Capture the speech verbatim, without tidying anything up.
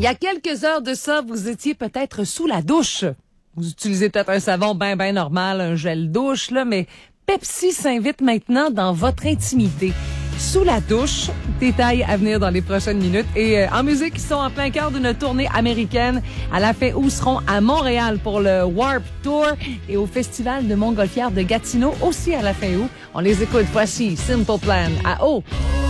Il y a quelques heures de ça, vous étiez peut-être sous la douche. Vous utilisez peut-être un savon ben ben normal, un gel douche, là, mais Pepsi s'invite maintenant dans votre intimité. Sous la douche, détails à venir dans les prochaines minutes. Et euh, en musique, ils sont en plein cœur d'une tournée américaine. À la fin août, seront à Montréal pour le Warped Tour et au Festival de Montgolfière de Gatineau aussi à la fin août. On les écoute. Voici Simple Plan à O.